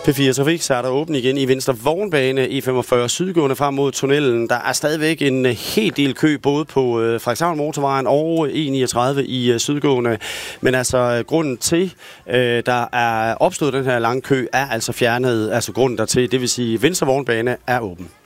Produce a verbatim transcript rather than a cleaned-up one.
P fire Trafik, så er der åben igen i venstre vognbane E femogfyrre sydgående frem mod tunnelen. Der er stadigvæk en hel del kø både på øh, Frederikshavn Motorvejen og E niogtredive i øh, sydgående. Men altså grunden til, øh, der er opstået den her lange kø, er altså fjernet. Altså grunden dertil, det vil sige venstre vognbane er åben.